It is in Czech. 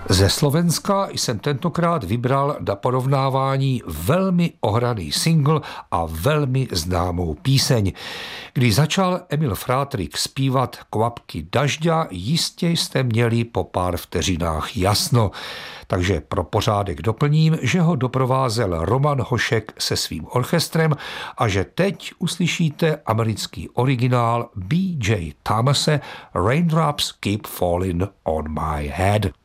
Ze Slovenska jsem tentokrát vybral na porovnávání velmi ohraný single a velmi známou píseň. Když začal Emil Frátrik zpívat Kvapky dažďa, jistě jste měli po pár vteřinách jasno. Takže pro pořádek doplním, že ho doprovázel Roman Hošek se svým orchestrem a že teď uslyšíte americký originál B.J. Thomase Raindrops Keep Falling on My Head.